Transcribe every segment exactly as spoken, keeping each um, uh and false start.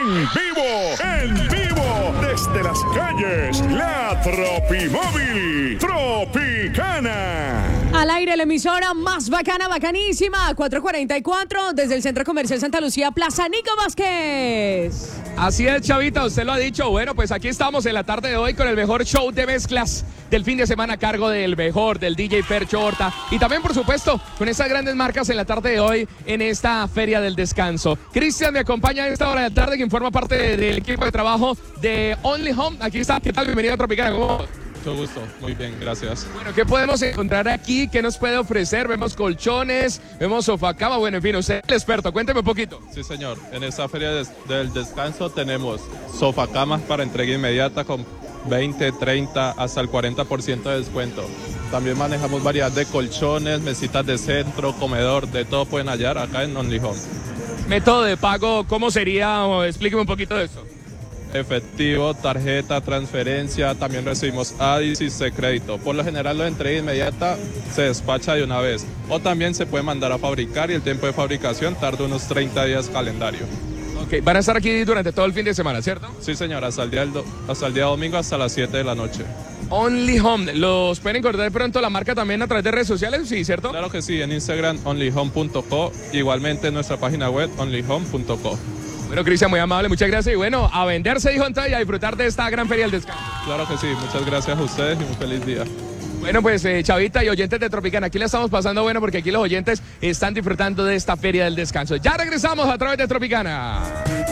En vivo, en vivo, desde las calles, la Tropimóvil Tropicana. Al aire la emisora más bacana, bacanísima, cuatrocientos cuarenta y cuatro, desde el Centro Comercial Santa Lucía, Plaza Nico Vázquez. Así es, Chavita, usted lo ha dicho. Bueno, pues aquí estamos en la tarde de hoy con el mejor show de mezclas del fin de semana a cargo del mejor, del D J Fercho Horta. Y también, por supuesto, con estas grandes marcas en la tarde de hoy en esta Feria del Descanso. Cristian me acompaña a esta hora de la tarde, quien forma parte del equipo de trabajo de Only Home. Aquí está, ¿qué tal? Bienvenido a Tropicana. ¿Cómo? Mucho gusto, muy bien, gracias. Bueno, ¿qué podemos encontrar aquí? ¿Qué nos puede ofrecer? Vemos colchones, vemos sofacama, bueno, en fin, usted es el experto, cuénteme un poquito. Sí, señor, en esta Feria del Descanso tenemos sofacamas para entrega inmediata con veinte, treinta, hasta el cuarenta por ciento de descuento. También manejamos variedad de colchones, mesitas de centro, comedor, de todo pueden hallar acá en Only Home. Método de pago, ¿cómo sería? O explíqueme un poquito de eso. Efectivo, tarjeta, transferencia, también recibimos A D I S y crédito. Por lo general, la entrega inmediata se despacha de una vez. O también se puede mandar a fabricar y el tiempo de fabricación tarda unos treinta días calendario. Ok, van a estar aquí durante todo el fin de semana, ¿cierto? Sí, señora, hasta el día, del do- hasta el día domingo, hasta las siete de la noche. Only Home, ¿los pueden encontrar pronto la marca también a través de redes sociales? Sí, ¿cierto? Claro que sí, en Instagram only home punto co, igualmente en nuestra página web only home punto co. Bueno, Cristian, muy amable, muchas gracias. Y bueno, a venderse, dijo entonces, y a disfrutar de esta gran Feria del Descanso. Claro que sí, muchas gracias a ustedes y un feliz día. Bueno, pues eh, Chavita y oyentes de Tropicana, aquí la estamos pasando bueno porque aquí los oyentes están disfrutando de esta Feria del Descanso. Ya regresamos a través de Tropicana.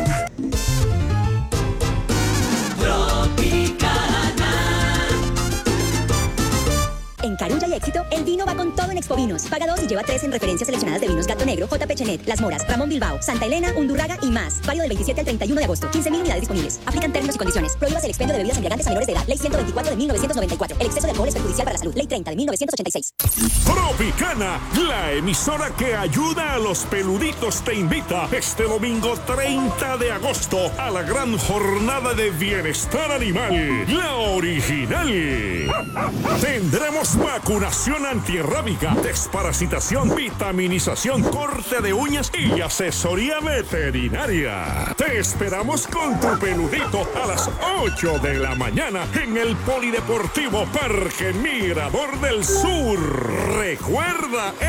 En Carulla y Éxito, el vino va con todo en Expo Vinos. Paga dos y lleva tres en referencias seleccionadas de vinos Gato Negro, J P Chenet, Las Moras, Ramón Bilbao, Santa Elena, Undurraga y más. Válido del veintisiete al treinta y uno de agosto. quince mil unidades disponibles. Aplican términos y condiciones. Prohíbas el expendio de bebidas embriagantes a menores de edad. Ley ciento veinticuatro de mil novecientos noventa y cuatro. El exceso de alcohol es perjudicial para la salud. Ley treinta de mil novecientos ochenta y seis. Tropicana, la emisora que ayuda a los peluditos, te invita este domingo treinta de agosto a la gran jornada de bienestar animal, la original. Tendremos vacunación antirrábica, desparasitación, vitaminización, corte de uñas y asesoría veterinaria. Te esperamos con tu peludito a las ocho de la mañana en el Polideportivo Parque Mirador del Sur. Recuerda,